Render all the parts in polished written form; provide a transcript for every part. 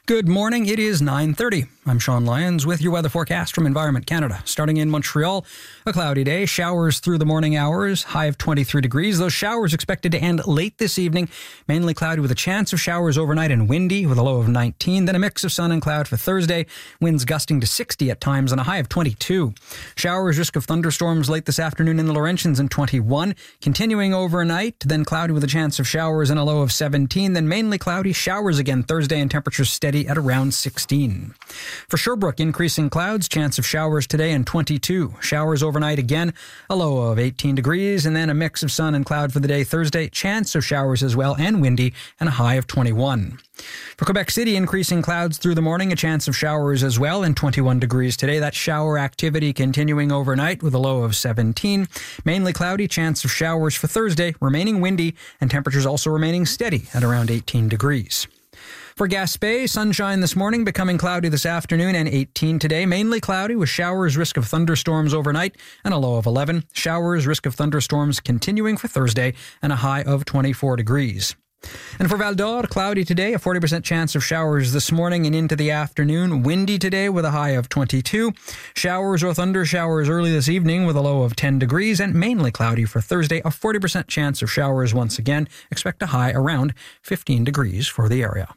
Good morning. It is 9:30. I'm Sean Lyons with your weather forecast from Environment Canada. Starting in Montreal, a cloudy day, showers through the morning hours, high of 23 degrees. Those showers expected to end late this evening, mainly cloudy with a chance of showers overnight and windy with a low of 19. Then a mix of sun and cloud for Thursday, winds gusting to 60 at times and a high of 22. Showers, risk of thunderstorms late this afternoon in the Laurentians and 21. Continuing overnight, then cloudy with a chance of showers and a low of 17. Then mainly cloudy, showers again Thursday and temperatures steady at around 16. For Sherbrooke, increasing clouds, chance of showers today and 22. Showers overnight again, a low of 18 degrees, and then a mix of sun and cloud for the day Thursday. Chance of showers as well and windy, and a high of 21. For Quebec City, increasing clouds through the morning, a chance of showers as well, and 21 degrees today. That shower activity continuing overnight with a low of 17. Mainly cloudy, chance of showers for Thursday, remaining windy, and temperatures also remaining steady at around 18 degrees. For Gaspé, sunshine this morning, becoming cloudy this afternoon and 18 today. Mainly cloudy with showers, risk of thunderstorms overnight and a low of 11. Showers, risk of thunderstorms continuing for Thursday and a high of 24 degrees. And for Val d'Or, cloudy today, a 40% chance of showers this morning and into the afternoon. Windy today with a high of 22. Showers or thunder showers early this evening with a low of 10 degrees and mainly cloudy for Thursday, a 40% chance of showers once again. Expect a high around 15 degrees for the area.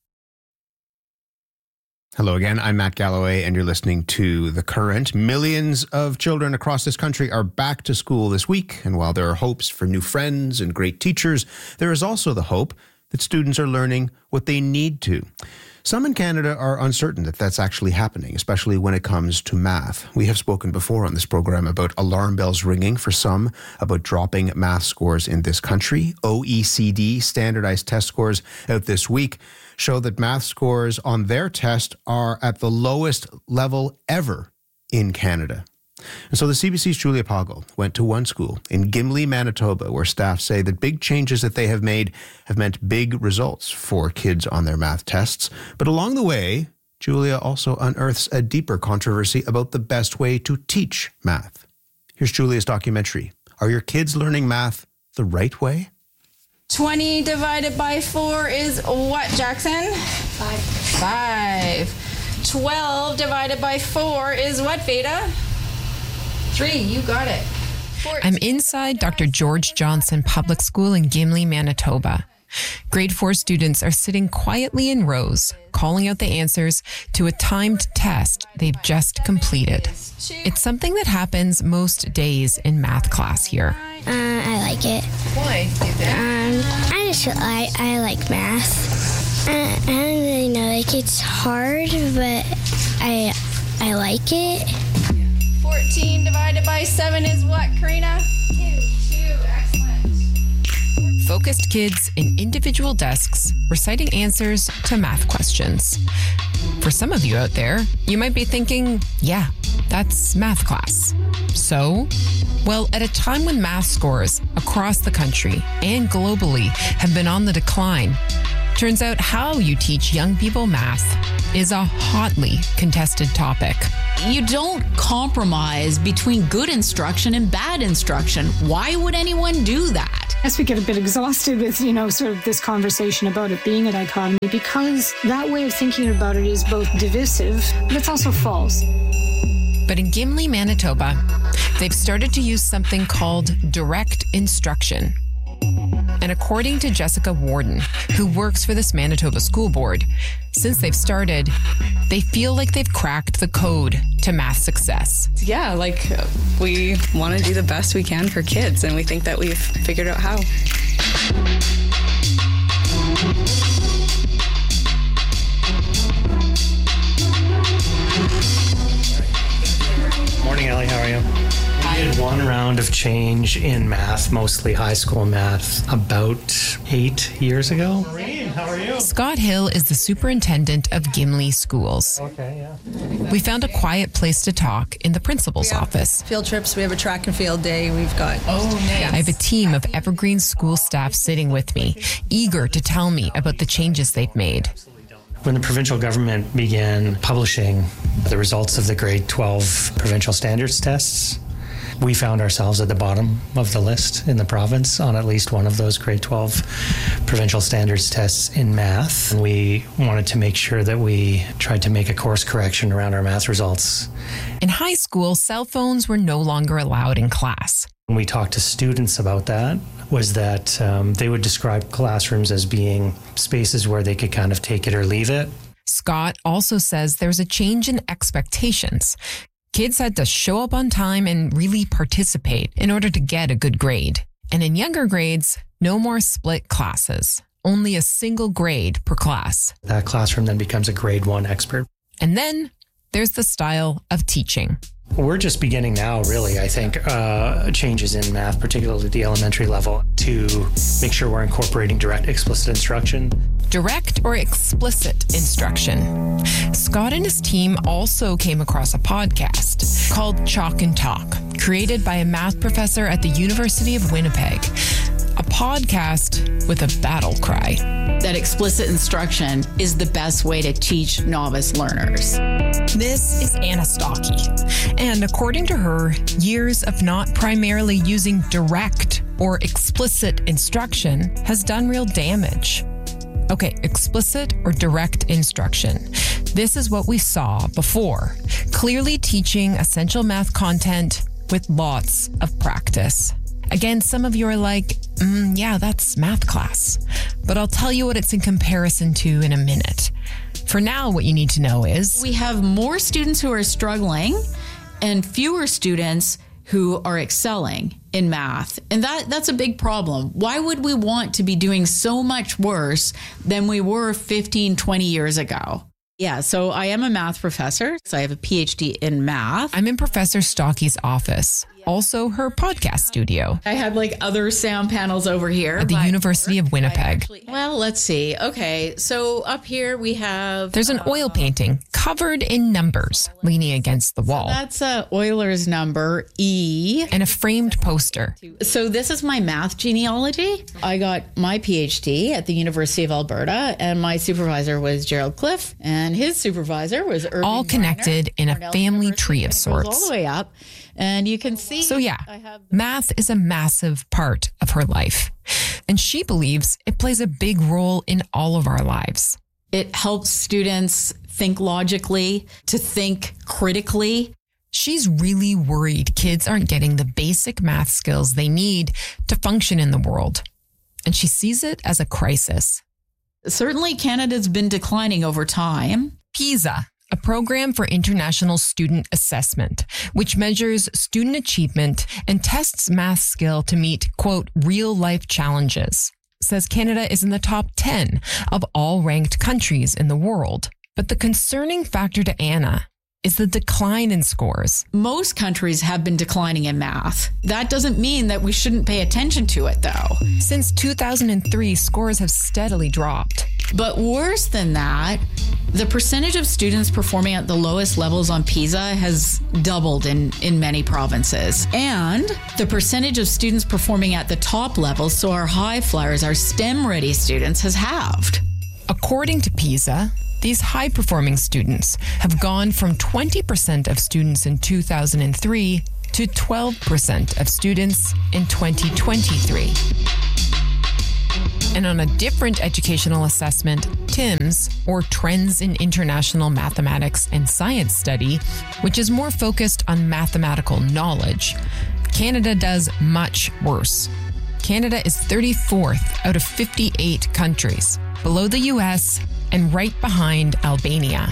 Hello again, I'm Matt Galloway, and you're listening to The Current. Millions of children across this country are back to school this week, and while there are hopes for new friends and great teachers, there is also the hope that students are learning what they need to. Some in Canada are uncertain that that's actually happening, especially when it comes to math. We have spoken before on this program about alarm bells ringing for some, about dropping math scores in this country. OECD standardized test scores out this week show that math scores on their test are at the lowest level ever in Canada. And so the CBC's Julia Poggle went to one school in Gimli, Manitoba, where staff say that big changes that they have made have meant big results for kids on their math tests. But along the way, Julia also unearths a deeper controversy about the best way to teach math. Here's Julia's documentary. Are your kids learning math the right way? 20 divided by 4 is what, Jackson? 5. 12 divided by 4 is what, Veda? 3. You got it. 14. I'm inside Dr. George Johnson Public School in Gimli, Manitoba. Grade 4 students are sitting quietly in rows, calling out the answers to a timed test they've just completed. It's something that happens most days in math class here. I like it. Why do you think? I like math. I don't really know, it's hard, but I like it. 14 divided by 7 is what, Karina? 2. Excellent. Focused kids in individual desks reciting answers to math questions. For some of you out there, you might be thinking, yeah, that's math class. So, well, at a time when math scores across the country and globally have been on the decline, turns out how you teach young people math is a hotly contested topic. You don't compromise between good instruction and bad instruction. Why would anyone do that? I guess we get a bit exhausted with, sort of this conversation about it being a dichotomy, because that way of thinking about it is both divisive, but it's also false. But in Gimli, Manitoba, they've started to use something called direct instruction. And according to Jessica Warden, who works for this Manitoba school board, since they've started, they feel like they've cracked the code to math success. Yeah, we want to do the best we can for kids, and we think that we've figured out how. Morning, Ellie. How are you? We did one round of change in math, mostly high school math, about 8 years ago. Maureen, how are you? Scott Hill is the superintendent of Gimli Schools. Okay, yeah. We found a quiet place to talk in the principal's office. Field trips, we have a track and field day, we've got... Oh, nice. I have a team of Evergreen school staff sitting with me, eager to tell me about the changes they've made. When the provincial government began publishing the results of the grade 12 provincial standards tests, We found ourselves at the bottom of the list in the province on at least one of those grade 12 provincial standards tests in math. And we wanted to make sure that we tried to make a course correction around our math results. In high school, cell phones were no longer allowed in class. When we talked to students about that, was that they would describe classrooms as being spaces where they could kind of take it or leave it. Scott also says there's a change in expectations. Kids had to show up on time and really participate in order to get a good grade. And in younger grades, no more split classes, only a single grade per class. That classroom then becomes a grade 1 expert. And then there's the style of teaching. We're just beginning now, really, I think, changes in math, particularly at the elementary level, to make sure we're incorporating direct, explicit instruction. Direct or explicit instruction. Scott and his team also came across a podcast called Chalk and Talk, created by a math professor at the University of Winnipeg. A podcast with a battle cry. That explicit instruction is the best way to teach novice learners. This is Anna Stockey. And according to her, years of not primarily using direct or explicit instruction has done real damage. Okay, explicit or direct instruction. This is what we saw before. Clearly teaching essential math content with lots of practice. Again, some of you are like, yeah, that's math class. But I'll tell you what it's in comparison to in a minute. For now, what you need to know is we have more students who are struggling and fewer students who are excelling in math. And that's a big problem. Why would we want to be doing so much worse than we were 15, 20 years ago? Yeah, so I am a math professor. So I have a PhD in math. I'm in Professor Stockey's office, also her podcast studio. I had like other sound panels over here. At the University of Winnipeg. Well, let's see. Okay, so up here we have... There's an oil painting covered in numbers leaning against the wall. So that's Euler's number, E. And a framed poster. So this is my math genealogy. I got my PhD at the University of Alberta, and my supervisor was Gerald Cliff, and his supervisor was Irving all connected Weiner, in a family tree of sorts. All the way up, and you can see. So yeah, math is a massive part of her life, and she believes it plays a big role in all of our lives. It helps students think logically, to think critically. She's really worried kids aren't getting the basic math skills they need to function in the world, and she sees it as a crisis. Certainly, Canada's been declining over time. PISA, a program for international student assessment, which measures student achievement and tests math skill to meet, quote, real-life challenges, says Canada is in the top 10 of all ranked countries in the world. But the concerning factor to Anna is the decline in scores. Most countries have been declining in math. That doesn't mean that we shouldn't pay attention to it, though. Since 2003, scores have steadily dropped. But worse than that, the percentage of students performing at the lowest levels on PISA has doubled in many provinces. And the percentage of students performing at the top levels, so our high flyers, our STEM-ready students, has halved. According to PISA, these high-performing students have gone from 20% of students in 2003 to 12% of students in 2023. And on a different educational assessment, TIMSS, or Trends in International Mathematics and Science Study, which is more focused on mathematical knowledge, Canada does much worse. Canada is 34th out of 58 countries, below the US and right behind Albania.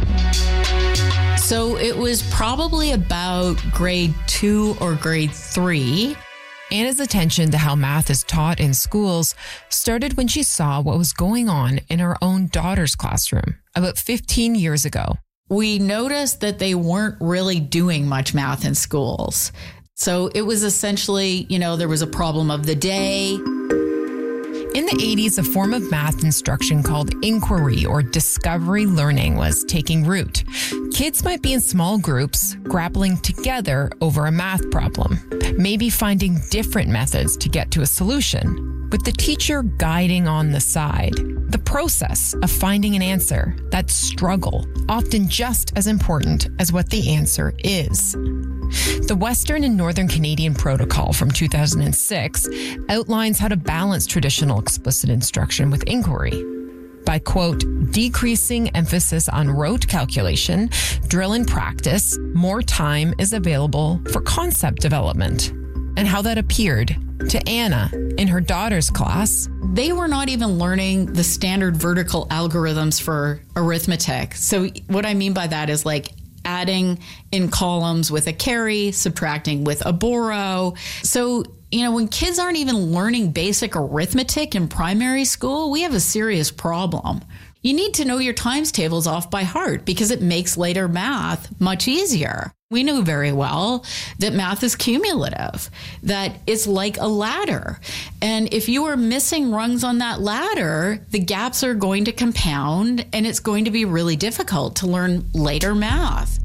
So it was probably about grade 2 or grade 3. Anna's attention to how math is taught in schools started when she saw what was going on in her own daughter's classroom about 15 years ago. We noticed that they weren't really doing much math in schools. So it was essentially, there was a problem of the day. In the 80s, a form of math instruction called inquiry or discovery learning was taking root. Kids might be in small groups, grappling together over a math problem, maybe finding different methods to get to a solution, with the teacher guiding on the side. The process of finding an answer, that struggle, often just as important as what the answer is. The Western and Northern Canadian Protocol from 2006 outlines how to balance traditional explicit instruction with inquiry by, quote, decreasing emphasis on rote calculation, drill and practice, more time is available for concept development. And how that appeared to Anna in her daughter's class. They were not even learning the standard vertical algorithms for arithmetic. So what I mean by that is like adding in columns with a carry, subtracting with a borrow. So, when kids aren't even learning basic arithmetic in primary school, we have a serious problem. You need to know your times tables off by heart because it makes later math much easier. We knew very well that math is cumulative, that it's like a ladder. And if you are missing rungs on that ladder, the gaps are going to compound and it's going to be really difficult to learn later math.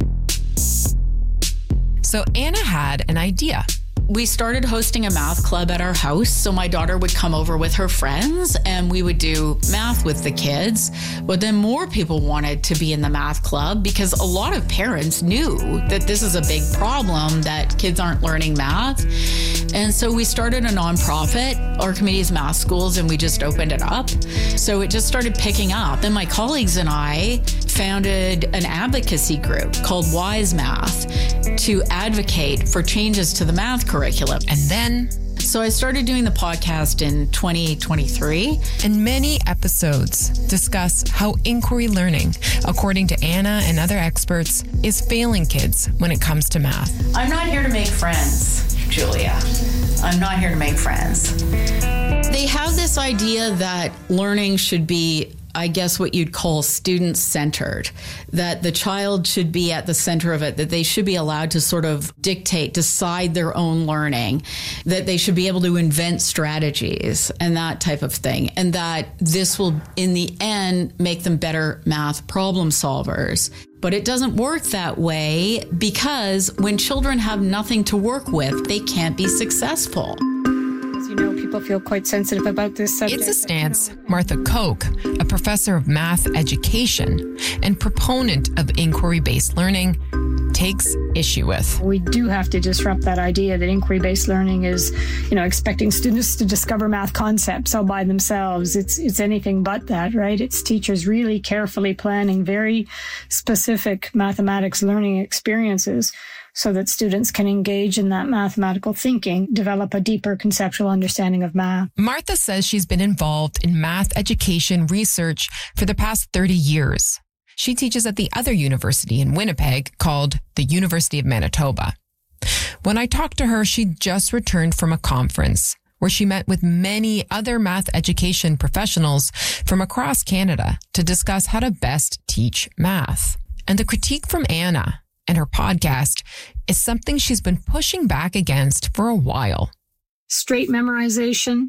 So Anna had an idea. We started hosting a math club at our house. So my daughter would come over with her friends and we would do math with the kids. But then more people wanted to be in the math club because a lot of parents knew that this is a big problem, that kids aren't learning math. And so we started a nonprofit, Archimedes Math Schools, and we just opened it up. So it just started picking up. Then my colleagues and I founded an advocacy group called Wise Math to advocate for changes to the math curriculum. And then so I started doing the podcast in 2023. And many episodes discuss how inquiry learning, according to Anna and other experts, is failing kids when it comes to math. I'm not here to make friends, Julia. I'm not here to make friends. They have this idea that learning should be, I guess, what you'd call student-centered, that the child should be at the center of it, that they should be allowed to sort of decide their own learning, that they should be able to invent strategies and that type of thing, and that this will, in the end, make them better math problem solvers. But it doesn't work that way because when children have nothing to work with, they can't be successful. People feel quite sensitive about this subject. It's a stance Martha Koch, a professor of math education and proponent of inquiry-based learning, takes issue with. We do have to disrupt that idea that inquiry-based learning is, expecting students to discover math concepts all by themselves. It's anything but that, right? It's teachers really carefully planning very specific mathematics learning experiences so that students can engage in that mathematical thinking, develop a deeper conceptual understanding of math. Martha says she's been involved in math education research for the past 30 years. She teaches at the other university in Winnipeg called the University of Manitoba. When I talked to her, she'd just returned from a conference where she met with many other math education professionals from across Canada to discuss how to best teach math. And the critique from Anna and her podcast is something she's been pushing back against for a while. Straight memorization.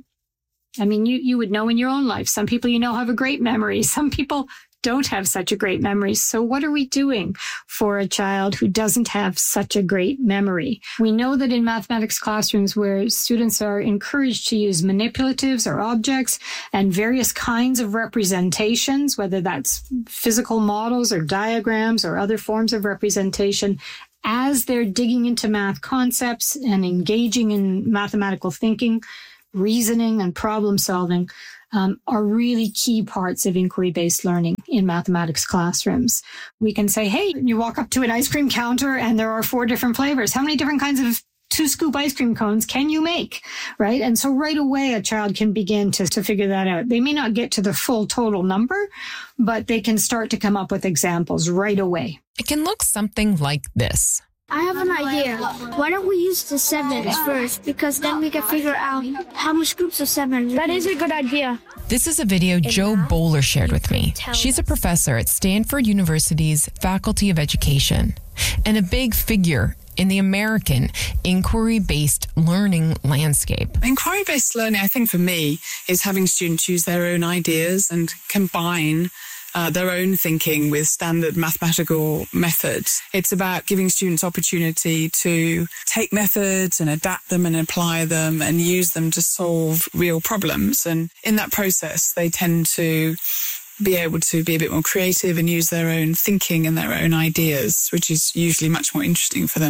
I mean, you would know in your own life. Some people have a great memory. Some people don't have such a great memory. So what are we doing for a child who doesn't have such a great memory? We know that in mathematics classrooms where students are encouraged to use manipulatives or objects and various kinds of representations, whether that's physical models or diagrams or other forms of representation, as they're digging into math concepts and engaging in mathematical thinking, reasoning, and problem solving, are really key parts of inquiry-based learning in mathematics classrooms. We can say, hey, you walk up to an ice cream counter and there are 4 different flavors. How many different kinds of 2-scoop ice cream cones can you make, right? And so right away, a child can begin to figure that out. They may not get to the full total number, but they can start to come up with examples right away. It can look something like this. I have an idea. Why don't we use the 7s first? Because then we can figure out how much groups of 7. That is a good idea. This is a video Jo Boaler shared with me. She's a professor at Stanford University's Faculty of Education and a big figure in the American inquiry-based learning landscape. Inquiry-based learning, I think for me, is having students use their own ideas and combine their own thinking with standard mathematical methods. It's about giving students opportunity to take methods and adapt them and apply them and use them to solve real problems. And in that process, they tend to be able to be a bit more creative and use their own thinking and their own ideas, which is usually much more interesting for them.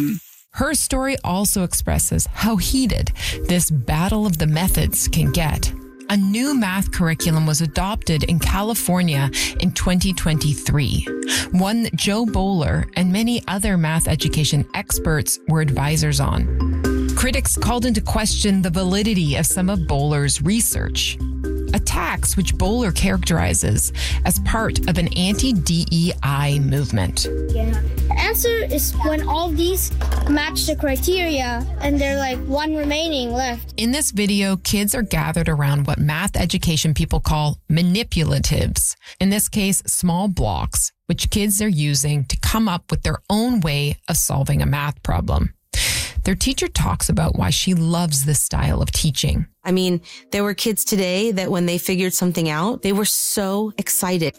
Her story also expresses how heated this battle of the methods can get. A new math curriculum was adopted in California in 2023, one that Joe Bowler and many other math education experts were advisors on. Critics called into question the validity of some of Bowler's research, attacks which Bowler characterizes as part of an anti-DEI movement. The answer is when all these match the criteria and they're like one remaining left. In this video, kids are gathered around what math education people call manipulatives. In this case, small blocks, which kids are using to come up with their own way of solving a math problem. Their teacher talks about why she loves this style of teaching. I mean, there were kids today that when they figured something out, they were so excited.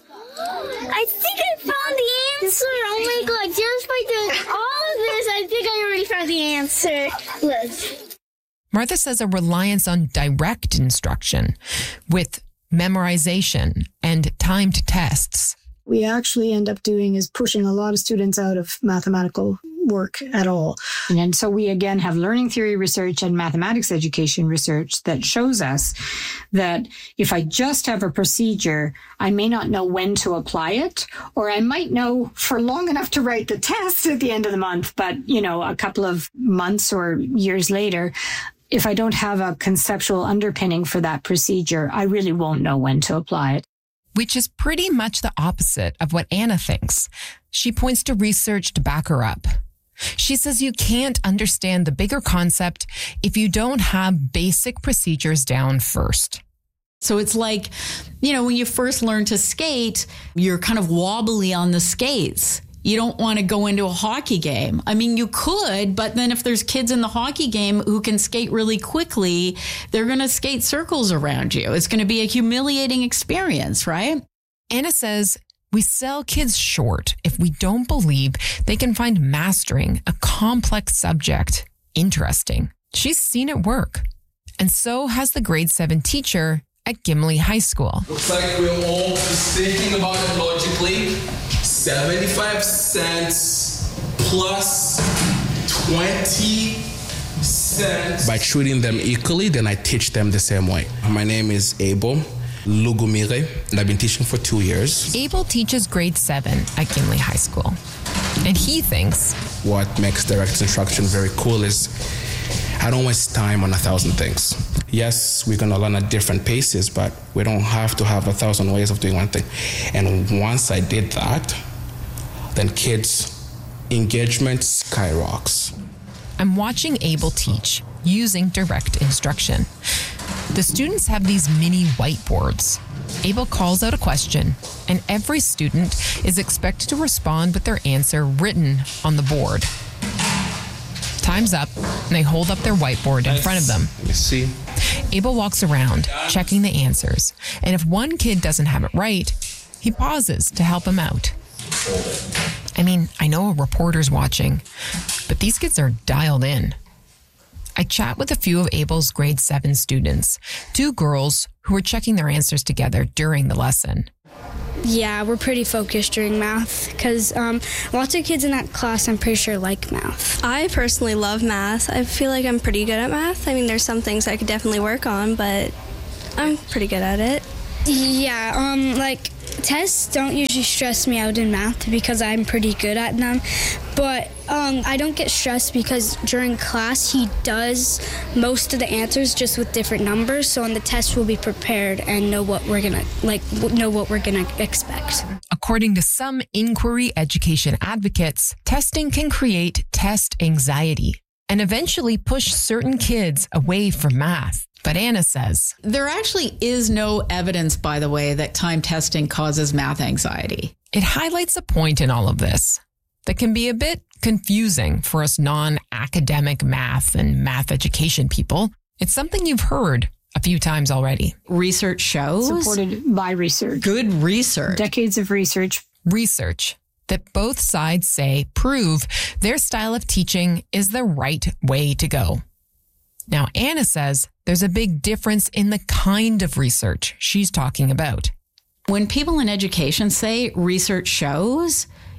I think I found the answer. Oh my God, just by doing all of this, I think I already found the answer. Look. Martha says a reliance on direct instruction with memorization and timed tests. We actually end up doing is pushing a lot of students out of mathematical work at all. And so we again have learning theory research and mathematics education research that shows us that if I just have a procedure, I may not know when to apply it, or I might know for long enough to write the test at the end of the month, but a couple of months or years later, if I don't have a conceptual underpinning for that procedure, I really won't know when to apply it. Which is pretty much the opposite of what Anna thinks. She points to research to back her up. She says you can't understand the bigger concept if you don't have basic procedures down first. So it's like, when you first learn to skate, you're kind of wobbly on the skates. You don't want to go into a hockey game. I mean, you could, but then if there's kids in the hockey game who can skate really quickly, they're going to skate circles around you. It's going to be a humiliating experience, right? Anna says we sell kids short if we don't believe they can find mastering a complex subject interesting. She's seen it work. And so has the grade 7 teacher at Gimli High School. Looks like we're all thinking about it logically. 75 cents plus 20 cents. By treating them equally, then I teach them the same way. My name is Abel Lugumire, and I've been teaching for 2 years. Abel teaches grade 7 at Gimli High School. And he thinks what makes direct instruction very cool is I don't waste time on 1,000 things. Yes, we're going to learn at different paces, but we don't have to have 1,000 ways of doing one thing. And once I did that, then kids' engagement skyrockets. I'm watching Abel teach using direct instruction. The students have these mini whiteboards. Abel calls out a question, and every student is expected to respond with their answer written on the board. Time's up, and they hold up their whiteboard in front of them. Let me see. Abel walks around, checking the answers, and if one kid doesn't have it right, he pauses to help him out. I mean, I know a reporter's watching, but these kids are dialed in. I chat with a few of Abel's grade 7 students, 2 girls who were checking their answers together during the lesson. Yeah, we're pretty focused during math because lots of kids in that class, I'm pretty sure, like math. I personally love math. I feel like I'm pretty good at math. I mean, there's some things I could definitely work on, but I'm pretty good at it. Yeah, tests don't usually stress me out in math because I'm pretty good at them. But I don't get stressed because during class he does most of the answers just with different numbers. So on the test we'll be prepared and know what we're gonna expect. According to some inquiry education advocates, testing can create test anxiety and eventually push certain kids away from math. But Anna says there actually is no evidence, by the way, that time testing causes math anxiety. It highlights a point in all of this that can be a bit confusing for us non-academic math and math education people. It's something you've heard a few times already. Research shows. Supported by research. Good research. Decades of research. Research that both sides say prove their style of teaching is the right way to go. Now, Anna says there's a big difference in the kind of research she's talking about. When people in education say research shows,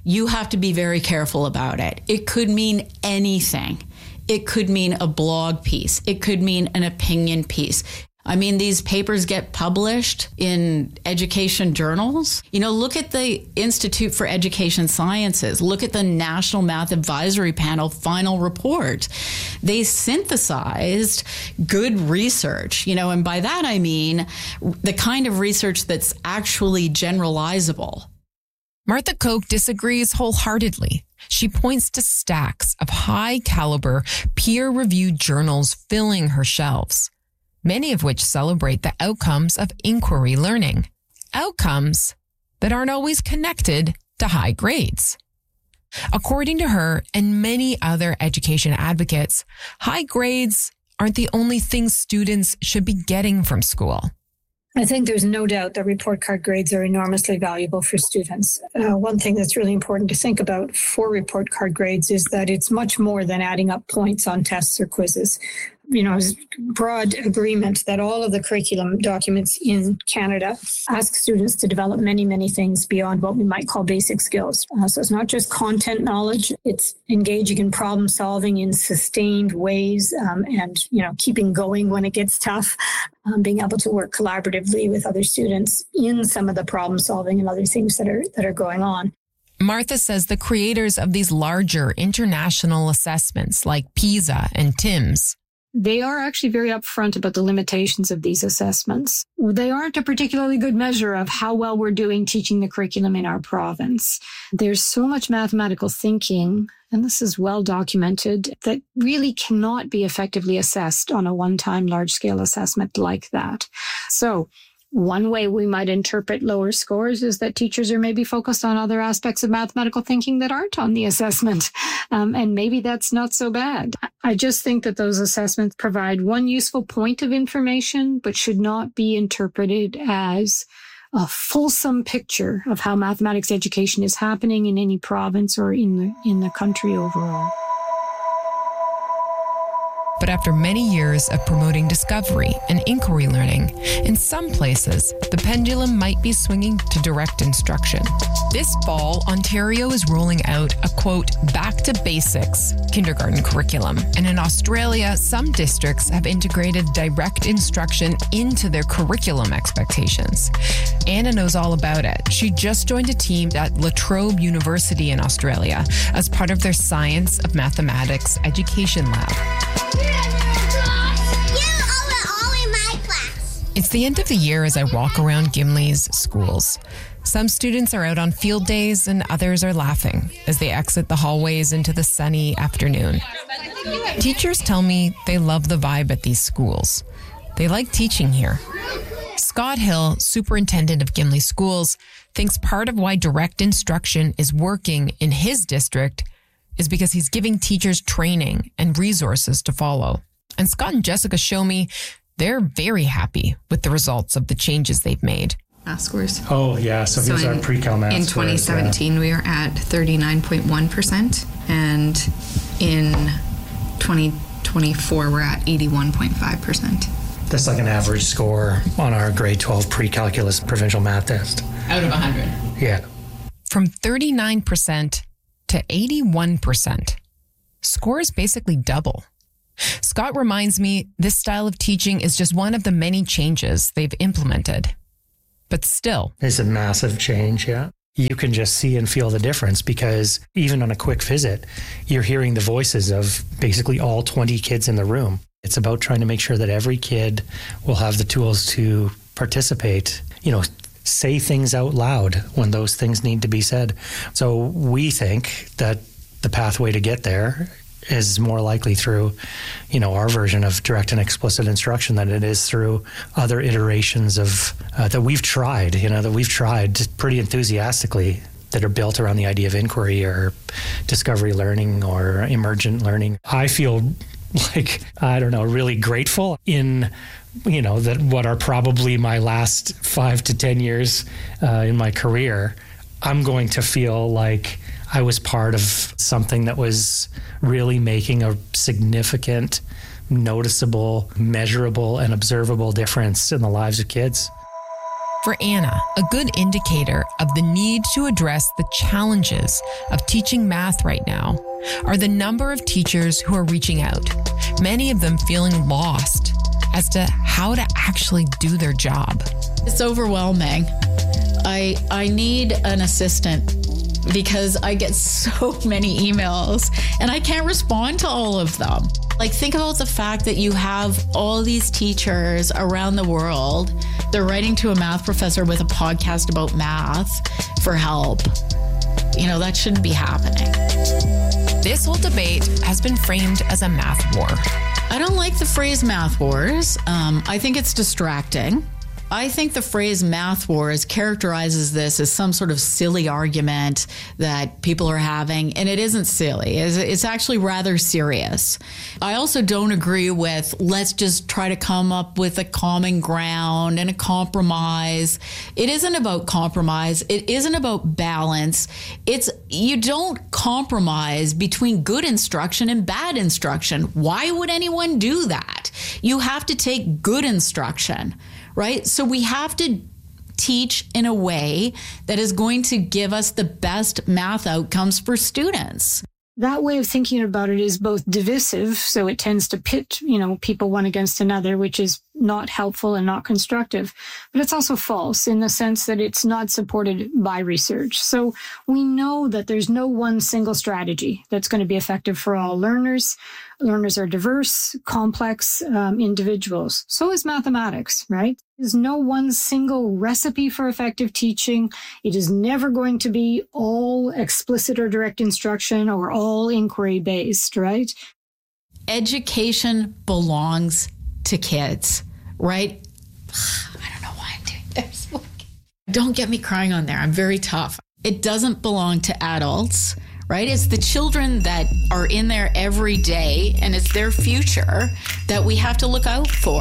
you have to be very careful about it. It could mean anything. It could mean a blog piece. It could mean an opinion piece. I mean, these papers get published in education journals. You know, look at the Institute for Education Sciences. Look at the National Math Advisory Panel final report. They synthesized good research, you know, and by that I mean the kind of research that's actually generalizable. Martha Koch disagrees wholeheartedly. She points to stacks of high-caliber, peer-reviewed journals filling her shelves, many of which celebrate the outcomes of inquiry learning, outcomes that aren't always connected to high grades. According to her and many other education advocates, high grades aren't the only things students should be getting from school. I think there's no doubt that report card grades are enormously valuable for students. One thing that's really important to think about for report card grades is that it's much more than adding up points on tests or quizzes. You know, there's broad agreement that all of the curriculum documents in Canada ask students to develop many, many things beyond what we might call basic skills. So it's not just content knowledge, it's engaging in problem solving in sustained ways and, you know, keeping going when it gets tough, being able to work collaboratively with other students in some of the problem solving and other things that are going on. Martha says the creators of these larger international assessments like PISA and TIMSS, they are actually very upfront about the limitations of these assessments. They aren't a particularly good measure of how well we're doing teaching the curriculum in our province. There's so much mathematical thinking, and this is well documented, that really cannot be effectively assessed on a one-time large-scale assessment like that. So one way we might interpret lower scores is that teachers are maybe focused on other aspects of mathematical thinking that aren't on the assessment. And maybe that's not so bad. I just think that those assessments provide one useful point of information, but should not be interpreted as a fulsome picture of how mathematics education is happening in any province or in the country overall. But after many years of promoting discovery and inquiry learning, in some places, the pendulum might be swinging to direct instruction. This fall, Ontario is rolling out a, quote, back to basics kindergarten curriculum. And in Australia, some districts have integrated direct instruction into their curriculum expectations. Anna knows all about it. She just joined a team at La Trobe University in Australia as part of their Science of Mathematics Education Lab. It's the end of the year as I walk around Gimli's schools. Some students are out on field days and others are laughing as they exit the hallways into the sunny afternoon. Teachers tell me they love the vibe at these schools. They like teaching here. Scott Hill, superintendent of Gimli Schools, thinks part of why direct instruction is working in his district is because he's giving teachers training and resources to follow. And Scott and Jessica show me they're very happy with the results of the changes they've made. Math scores. Oh, yeah. So here's our pre-cal math in scores. In 2017, we were at 39.1%. And in 2024, we're at 81.5%. That's like an average score on our grade 12 pre-calculus provincial math test. Out of 100. Yeah. From 39% to 81%. Scores basically double. Scott reminds me this style of teaching is just one of the many changes they've implemented. But still, it's a massive change, yeah. You can just see and feel the difference because even on a quick visit, you're hearing the voices of basically all 20 kids in the room. It's about trying to make sure that every kid will have the tools to participate, you know, say things out loud when those things need to be said. So we think that the pathway to get there is more likely through, you know, our version of direct and explicit instruction than it is through other iterations of that we've tried pretty enthusiastically that are built around the idea of inquiry or discovery learning or emergent learning. I feel like, I don't know, really grateful in, you know, that what are probably my last 5 to 10 years in my career, I'm going to feel like I was part of something that was really making a significant, noticeable, measurable, and observable difference in the lives of kids. For Anna, a good indicator of the need to address the challenges of teaching math right now are the number of teachers who are reaching out, many of them feeling lost as to how to actually do their job. It's overwhelming. I need an assistant because I get so many emails and I can't respond to all of them. Like, think about the fact that you have all these teachers around the world. They're writing to a math professor with a podcast about math for help. You know, that shouldn't be happening. This whole debate has been framed as a math war. I don't like the phrase math wars. I think it's distracting. I think the phrase math wars characterizes this as some sort of silly argument that people are having, and it isn't silly. It's actually rather serious. I also don't agree with let's just try to come up with a common ground and a compromise. It isn't about compromise. It isn't about balance. You don't compromise between good instruction and bad instruction. Why would anyone do that? You have to take good instruction, right? So we have to teach in a way that is going to give us the best math outcomes for students. That way of thinking about it is both divisive, so it tends to pit, people one against another, which is not helpful and not constructive. But it's also false in the sense that it's not supported by research. So we know that there's no one single strategy that's going to be effective for all learners. Learners are diverse, complex individuals. So is mathematics, right? There's no one single recipe for effective teaching. It is never going to be all explicit or direct instruction or all inquiry-based, right? Education belongs to kids, right? I don't know why I'm doing this. Don't get me crying on there. I'm very tough. It doesn't belong to adults, right? It's the children that are in there every day, and it's their future that we have to look out for.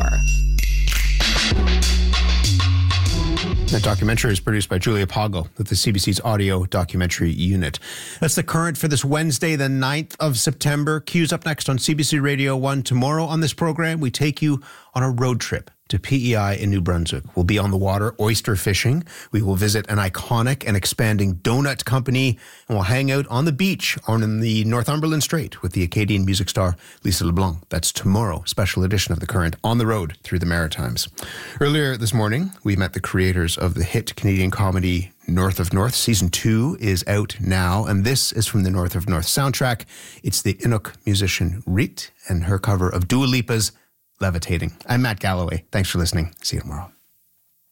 That documentary is produced by Julia Poggle with the CBC's audio documentary unit. That's The Current for this Wednesday, the 9th of September. Cues up next on CBC Radio 1. Tomorrow on this program, we take you on a road trip to PEI in New Brunswick. We'll be on the water oyster fishing. We will visit an iconic and expanding donut company, and we'll hang out on the beach on the Northumberland Strait with the Acadian music star Lisa LeBlanc. That's tomorrow, special edition of The Current, on the road through the Maritimes. Earlier this morning, we met the creators of the hit Canadian comedy North of North. Season 2 is out now, and this is from the North of North soundtrack. It's the Inuk musician Rit and her cover of Dua Lipa's Levitating. I'm Matt Galloway. Thanks for listening. See you tomorrow.